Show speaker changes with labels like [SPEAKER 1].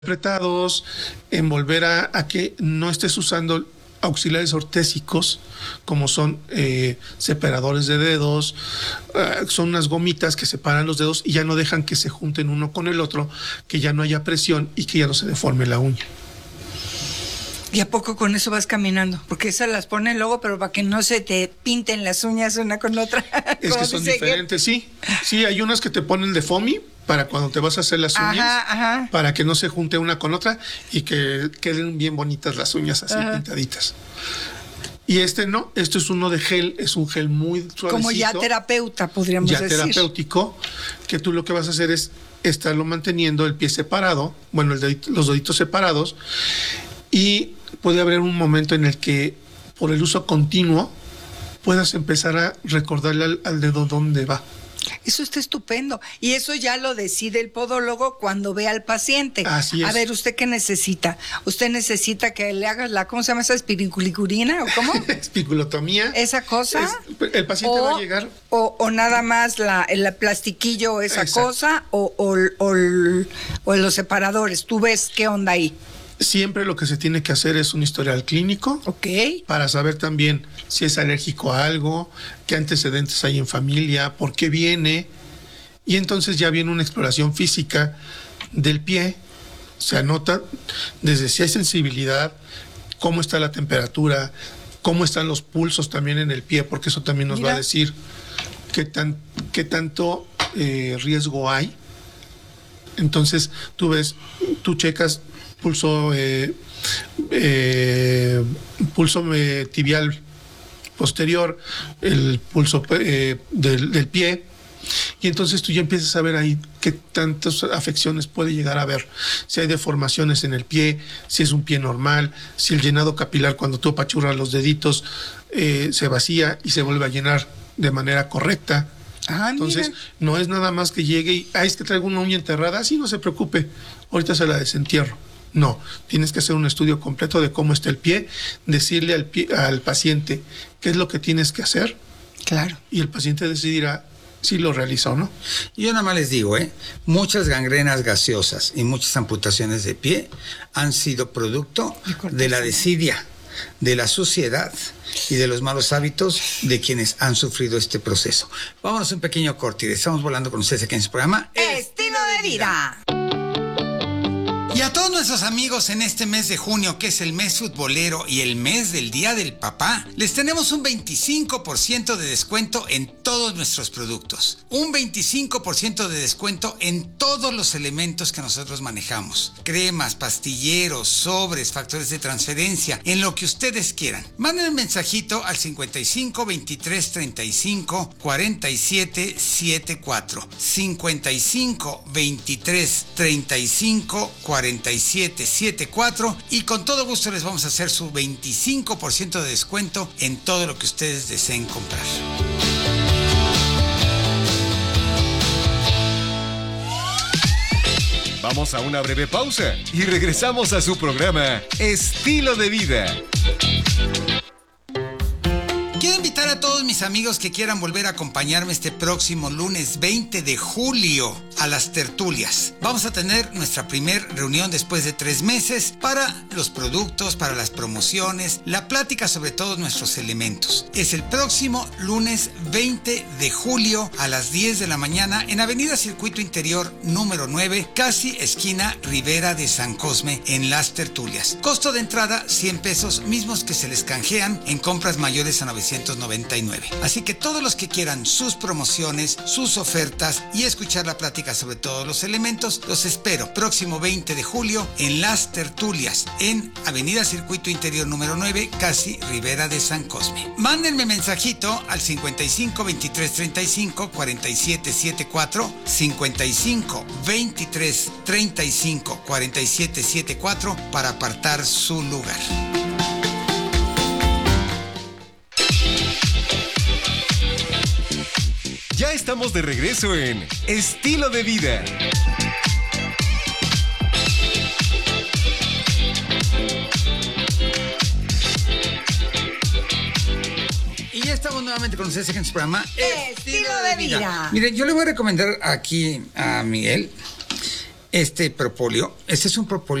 [SPEAKER 1] apretados, en volver a que no estés usando auxiliares ortésicos como son separadores de dedos, son unas gomitas que separan los dedos y ya no dejan que se junten uno con el otro, que ya no haya presión y que ya no se deforme la uña.
[SPEAKER 2] ¿Y a poco con eso vas caminando? Porque esas las ponen luego, pero para que no se te pinten las uñas una con otra.
[SPEAKER 1] Es que son diferentes, sí. Sí, hay unas que te ponen de foamy para cuando te vas a hacer las uñas, para que no se junte una con otra y que queden bien bonitas las uñas así pintaditas. Y este no, esto es uno de gel, es un gel muy suavecito.
[SPEAKER 2] Como ya terapeuta, podríamos decir.
[SPEAKER 1] Ya terapéutico, que tú lo que vas a hacer es estarlo manteniendo el pie separado, bueno, los deditos separados, y puede haber un momento en el que por el uso continuo puedas empezar a recordarle al dedo dónde va.
[SPEAKER 2] Eso está estupendo. Y eso ya lo decide el podólogo cuando ve al paciente.
[SPEAKER 1] Así es.
[SPEAKER 2] A ver, ¿usted qué necesita? ¿Usted necesita que le hagas ¿cómo se llama esa? ¿Espiriculicurina o cómo?
[SPEAKER 1] Espiculotomía.
[SPEAKER 2] ¿Esa cosa?
[SPEAKER 1] El paciente va a llegar.
[SPEAKER 2] O nada más el plastiquillo o esa
[SPEAKER 1] Exacto.
[SPEAKER 2] cosa o los separadores. ¿Tú ves qué onda ahí?
[SPEAKER 1] Siempre lo que se tiene que hacer es un historial clínico.
[SPEAKER 2] Ok.
[SPEAKER 1] Para saber también si es alérgico a algo, qué antecedentes hay en familia, por qué viene. Y entonces ya viene una exploración física del pie. Se anota desde si hay sensibilidad, cómo está la temperatura, cómo están los pulsos también en el pie, porque eso también nos va a decir qué tanto riesgo hay. Entonces tú checas pulso tibial posterior, el pulso del pie, y entonces tú ya empiezas a ver ahí qué tantas afecciones puede llegar a haber, si hay deformaciones en el pie, si es un pie normal, si el llenado capilar cuando tú apachurras los deditos se vacía y se vuelve a llenar de manera correcta. Entonces, mira, no es nada más que llegue y, es que traigo una uña enterrada, sí, no se preocupe, ahorita se la desentierro. No, tienes que hacer un estudio completo de cómo está el pie, decirle al paciente qué es lo que tienes que hacer.
[SPEAKER 2] Claro.
[SPEAKER 1] Y el paciente decidirá si lo realiza o no.
[SPEAKER 3] Yo nada más les digo, muchas gangrenas gaseosas y muchas amputaciones de pie han sido producto de la desidia, de la suciedad y de los malos hábitos de quienes han sufrido este proceso. Vámonos a un pequeño corte y estamos volando con ustedes aquí en su programa
[SPEAKER 2] Estilo de Vida.
[SPEAKER 3] Y a todos nuestros amigos en este mes de junio, que es el mes futbolero y el mes del Día del Papá, les tenemos un 25% de descuento en todos nuestros productos. Un 25% de descuento en todos los elementos que nosotros manejamos. Cremas, pastilleros, sobres, factores de transferencia, en lo que ustedes quieran. Manden un mensajito al 55 23 35 47 74. 55 23 35 4774 y con todo gusto les vamos a hacer su 25% de descuento en todo lo que ustedes deseen comprar.
[SPEAKER 4] Vamos a una breve pausa y regresamos a su programa Estilo de Vida.
[SPEAKER 3] Quiero invitar a todos mis amigos que quieran volver a acompañarme este próximo lunes 20 de julio a las tertulias. Vamos a tener nuestra primer reunión después de 3 meses para los productos, para las promociones, la plática sobre todos nuestros elementos. Es el próximo lunes 20 de julio a las 10 de la mañana en Avenida Circuito Interior número 9, casi esquina Ribera de San Cosme, en las tertulias. Costo de entrada 100 pesos, mismos que se les canjean en compras mayores a 999. Así que todos los que quieran sus promociones, sus ofertas y escuchar la plática sobre todos los elementos, los espero próximo 20 de julio en las tertulias en Avenida Circuito Interior número 9, casi Ribera de San Cosme. Mándenme mensajito al 55 23 35 47 74, 55 23 35 47 74 para apartar su lugar.
[SPEAKER 4] Ya estamos de regreso en Estilo de Vida.
[SPEAKER 3] Y ya estamos nuevamente con ustedes en su programa
[SPEAKER 2] Estilo de Vida.
[SPEAKER 3] Miren, yo le voy a recomendar aquí a Miguel este propóleo. Este es un propóleo